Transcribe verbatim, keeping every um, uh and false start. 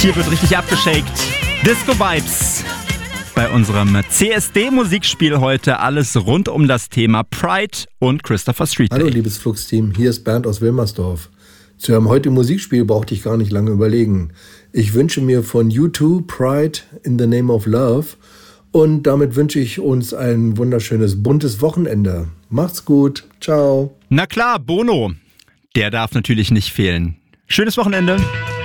Hier wird richtig abgeshakt. Disco Vibes. Bei unserem C S D-Musikspiel heute alles rund um das Thema Pride und Christopher Street Day. Hallo liebes Flux-Team, hier ist Bernd aus Wilmersdorf. Zu einem heutigen Musikspiel brauchte ich gar nicht lange überlegen. Ich wünsche mir von U zwei Pride in the Name of Love und damit wünsche ich uns ein wunderschönes, buntes Wochenende. Macht's gut, ciao. Na klar, Bono. Der darf natürlich nicht fehlen. Schönes Wochenende.